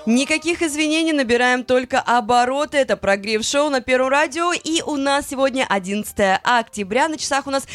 Никаких извинений, набираем только обороты. Это прогрев шоу на Первом радио. И у нас сегодня 11 октября. На часах у нас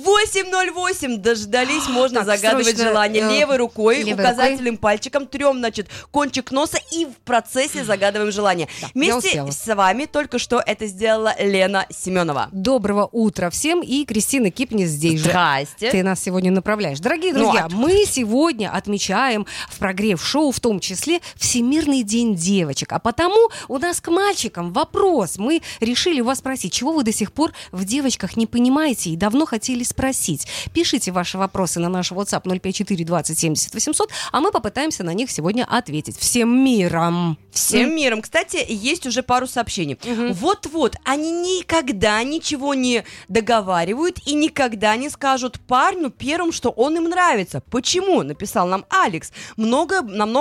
8:08. Дождались, можно так, загадывать желание левой рукой, указательным пальчиком, трем, значит, кончик носа и в процессе загадываем желание. Да, вместе с вами только что это сделала Лена Семенова. Доброго утра всем, и Кристина Кипнис здесь же. Здрасте. Ты нас сегодня направляешь. Дорогие друзья, мы сегодня отмечаем в прогрев шоу в том числе Всемирный день девочек. А потому у нас к мальчикам вопрос. Мы решили вас спросить, чего вы до сих пор в девочках не понимаете и давно хотели спросить. Пишите ваши вопросы на наш WhatsApp 054 20 70 800, а мы попытаемся на них сегодня ответить. Всем миром. Всем миром. Кстати, есть уже пару сообщений. Вот-вот, они никогда ничего не договаривают и никогда не скажут парню первым, что он им нравится. Почему? Написал нам Алекс. Многое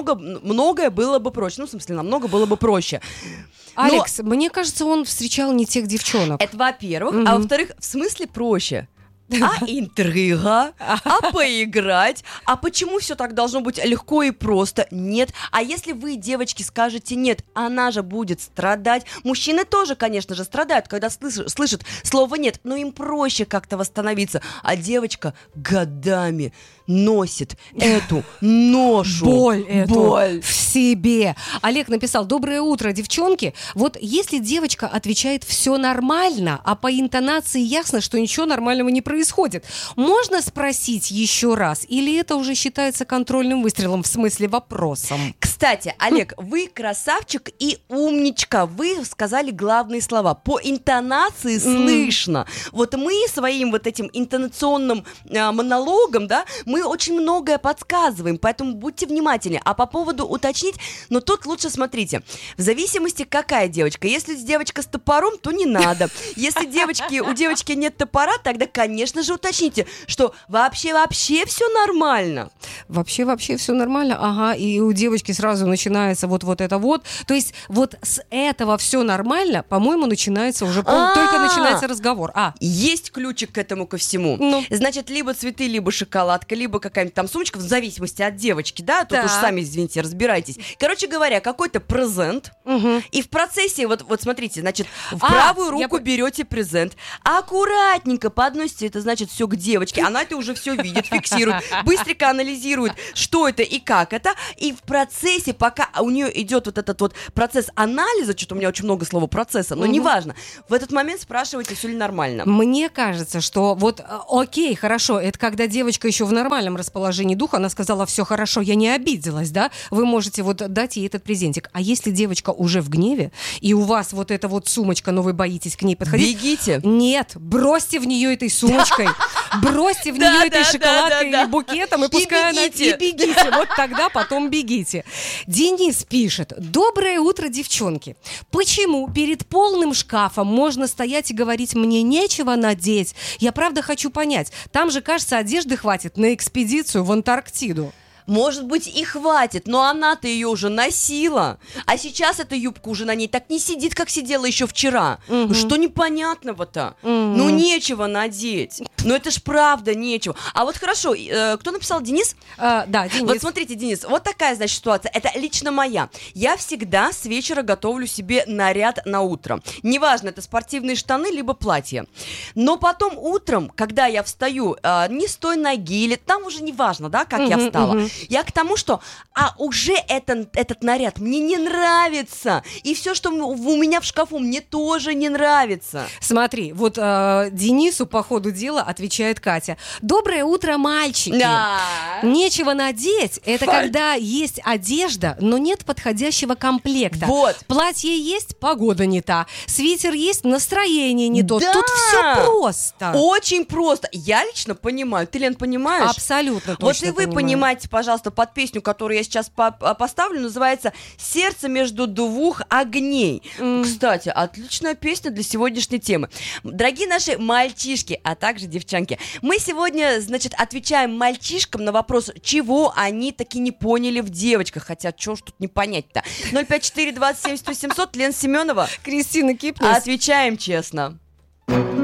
было бы проще. Ну, в смысле, намного было бы проще. Алекс, мне кажется, он встречал не тех девчонок. Это во-первых. А во-вторых, в смысле проще? А интрига? А поиграть? А почему все так должно быть легко и просто? Нет. А если вы, девочки, скажете нет, она же будет страдать. Мужчины тоже, конечно же, страдают, когда слышат слово нет, но им проще как-то восстановиться. А девочка годами носит эту ношу. Боль в себе. Олег написал: доброе утро, девчонки. Вот если девочка отвечает «все нормально», а по интонации ясно, что ничего нормального не происходит, можно спросить еще раз? Или это уже считается контрольным выстрелом, в смысле вопросом? Кстати, Олег, вы красавчик и умничка. Вы сказали главные слова. По интонации слышно. Вот мы своим вот этим интонационным монологом, да, мы очень многое подсказываем, поэтому будьте внимательны. А по поводу уточнить, но тут лучше смотрите. В зависимости, какая девочка. Если девочка с топором, то не надо. Если у девочки нет топора, тогда, конечно же, уточните, что вообще все нормально. Вообще все нормально, ага, и у девочки сразу начинается вот это вот. То есть вот с этого все нормально, по-моему, начинается уже, только начинается разговор. Есть ключик к этому ко всему. Значит, либо цветы, либо шоколадка, либо какая-нибудь там сумочка, в зависимости от девочки, да, тут уж сами, извините, разбирайтесь. Короче говоря, какой-то презент, и в процессе, вот смотрите, значит, в правую руку берете презент, аккуратненько подносите, это значит все к девочке, она это уже все видит, фиксирует, быстренько анализирует, что это и как это, и в процессе, пока у нее идет вот этот вот процесс анализа, что-то у меня очень много слова процесса, но неважно, в этот момент спрашивайте, все ли нормально. Мне кажется, что вот окей, хорошо, это когда девочка еще в нормальном расположении духа, она сказала: все хорошо, я не обиделась, да, вы можете вот дать ей этот презентик. А если девочка уже в гневе, и у вас вот эта вот сумочка, но вы боитесь к ней подходить... Бегите. Нет, бросьте в нее этой сумочкой, бросьте в нее этой шоколадкой или букетом, и пускай она... И бегите, вот тогда потом бегите. Денис пишет: доброе утро, девчонки. Почему перед полным шкафом можно стоять и говорить: мне нечего надеть? Я правда хочу понять. Там же, кажется, одежды хватит на экспедицию в Антарктиду. Может быть, и хватит, но она-то ее уже носила. А сейчас эта юбка уже на ней так не сидит, как сидела еще вчера. Что непонятного-то? Ну, нечего надеть. Ну, это ж правда нечего. А вот хорошо, кто написал? Денис? Да, Денис. Вот смотрите, Денис, вот такая, значит, ситуация. Это лично моя. Я всегда с вечера готовлю себе наряд на утро. Неважно, это спортивные штаны, либо платье. Но потом утром, когда я встаю не с той ноги, или там уже неважно, да, как я встала, я к тому, что уже этот наряд мне не нравится. И все, что у меня в шкафу, мне тоже не нравится. Смотри, вот Денису по ходу дела отвечает Катя: доброе утро, мальчики. Да. Нечего надеть. Это когда есть одежда, но нет подходящего комплекта. Вот. Платье есть, погода не та. Свитер есть, настроение не то. Да. Тут все просто. Очень просто. Я лично понимаю. Ты, Лен, понимаешь? Абсолютно точно. Вот и вы понимаете, пожалуйста, под песню, которую я сейчас поставлю, называется «Сердце между двух огней». Кстати, отличная песня для сегодняшней темы. Дорогие наши мальчишки, а также девчонки, мы сегодня, значит, отвечаем мальчишкам на вопрос, чего они таки не поняли в девочках. Хотя, чего ж тут не понять-то? 054 20 70 800, Лена Семенова, Кристина Кипнис. Отвечаем честно.